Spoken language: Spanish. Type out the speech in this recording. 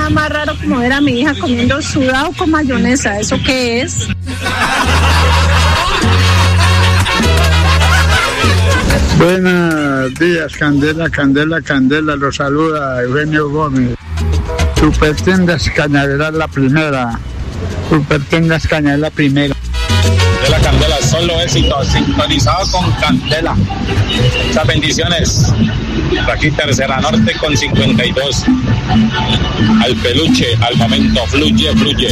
nada más raro como ver a mi hija comiendo sudado con mayonesa. ¿Eso qué es? Buenos días, Candela, Candela, Candela, los saluda Eugenio Gómez. Supertiendas Cañaveral la primera. Supertiendas Cañaveral la primera. De la Candela, solo éxito, sintonizado con Candela. Muchas bendiciones. Aquí Tercera Norte con 52. Al peluche, al momento, fluye, fluye.